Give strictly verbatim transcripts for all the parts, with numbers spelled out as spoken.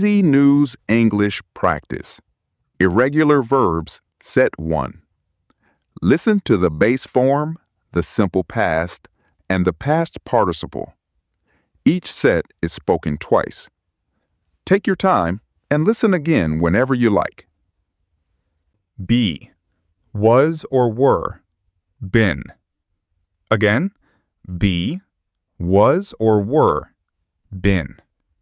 Easy News English Practice. Irregular verbs, set one. Listen to the base form, the simple past, and the past participle. Each set is spoken twice. Take your time and listen again whenever you like. Be, was or were, been. Again, be, was or were, been.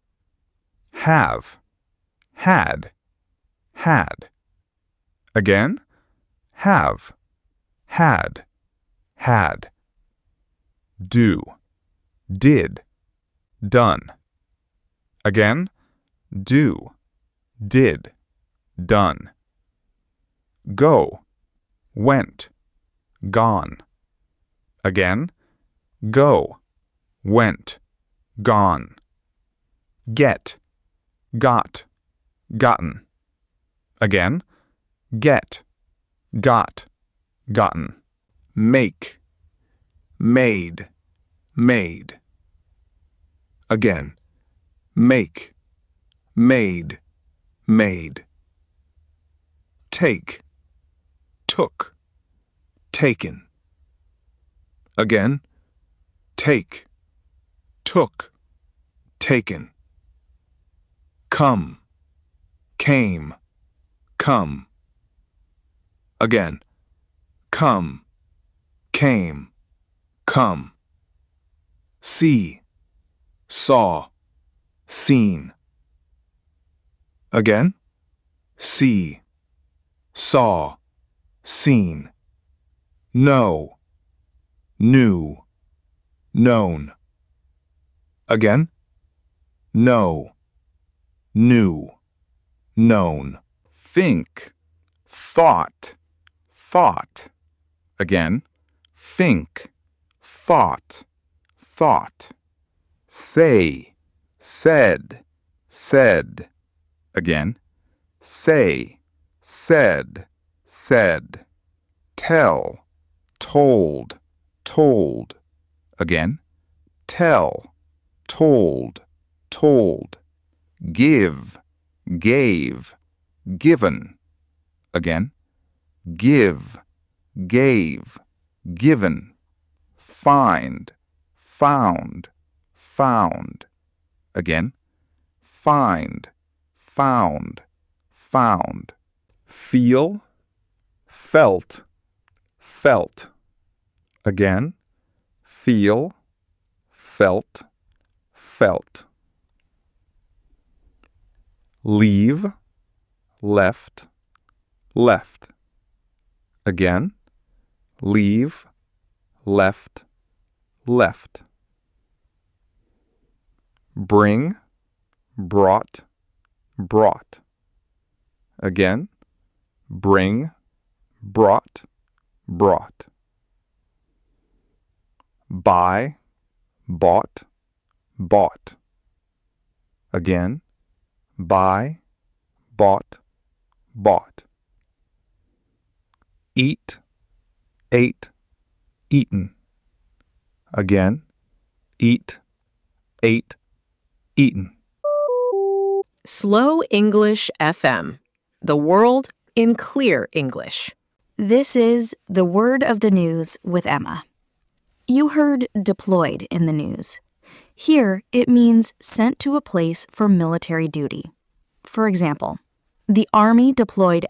Have, had, had. Again, have, had, had. Do, did, done. Again, do, did, done. Go, went, gone. Again, go, went, gone. Get, got, gotten. Again, get, got, gotten. Make, made, made. Again, make, made, made. Take, took, taken. Again, take, took, taken. Come, came, come. Again, come, came, come. See, saw, seen. Again, see, saw, seen. Know, knew, known. Again, know, knew, known. Think, thought, thought. Again, think, thought, thought. Say, said, said. Again, say, said, said. Tell, told, told. Again, tell, told, told. Give, gave, given. Again, give, gave, given. Find, found, found. Again, find, found, found. Feel, felt, felt. Again, feel, felt, felt. Leave, left, left. Again, leave, left, left. Bring, brought, brought. Again, bring, brought, brought. Buy, bought, bought. Again, buy, bought, bought. Eat, ate, eaten. Again, eat, ate, eaten. Slow English F M. The world in clear English. This is the word of the news with Emma. You heard deployed in the news. Here, it means sent to a place for military duty. For example, the Army deployed